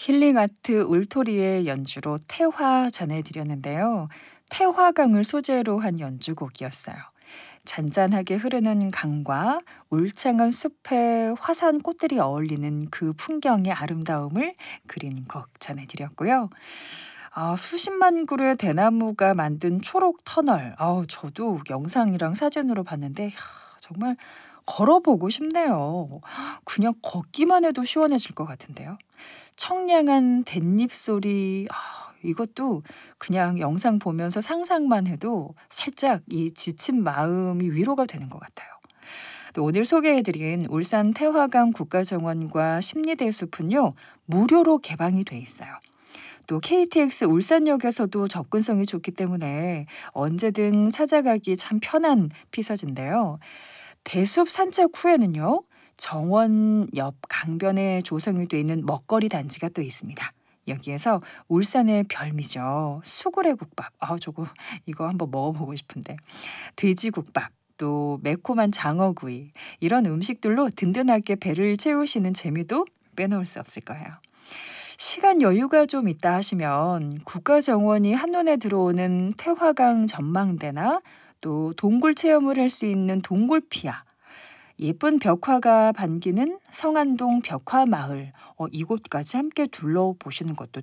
힐링 아트 울토리의 연주로 태화 전해드렸는데요. 태화강을 소재로 한 연주곡이었어요. 잔잔하게 흐르는 강과 울창한 숲에 화산 꽃들이 어울리는 그 풍경의 아름다움을 그린 곡 전해드렸고요. 수십만 그루의 대나무가 만든 초록 터널. 저도 영상이랑 사진으로 봤는데 정말 걸어보고 싶네요. 그냥 걷기만 해도 시원해질 것 같은데요. 청량한 댄잎 소리, 이것도 그냥 영상 보면서 상상만 해도 살짝 이 지친 마음이 위로가 되는 것 같아요. 또 오늘 소개해드린 울산 태화강 국가정원과 심리대숲은요, 무료로 개방이 돼 있어요. 또 KTX 울산역에서도 접근성이 좋기 때문에 언제든 찾아가기 참 편한 피서지인데요. 대숲 산책 후에는요, 정원 옆 강변에 조성이 돼 있는 먹거리 단지가 또 있습니다. 여기에서 울산의 별미죠. 수구레 국밥. 저거 이거 한번 먹어보고 싶은데. 돼지국밥, 또 매콤한 장어구이. 이런 음식들로 든든하게 배를 채우시는 재미도 빼놓을 수 없을 거예요. 시간 여유가 좀 있다 하시면 국가정원이 한눈에 들어오는 태화강 전망대나 또 동굴 체험을 할 수 있는 동굴피아, 예쁜 벽화가 반기는 성안동 벽화마을, 이곳까지 함께 둘러보시는 것도